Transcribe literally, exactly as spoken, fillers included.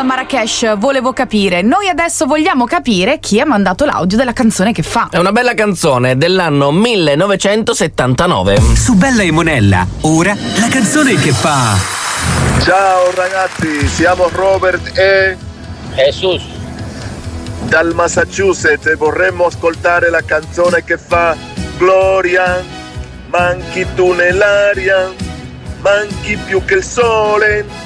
Marrakesh, volevo capire. Noi adesso vogliamo capire chi ha mandato l'audio della canzone che fa. È una bella canzone dell'anno millenovecentosettantanove. Su Bella e Monella, ora la canzone che fa. Ciao ragazzi, siamo Robert e Jesus dal Massachusetts e vorremmo ascoltare la canzone che fa Gloria, manchi tu nell'aria, manchi più che il sole.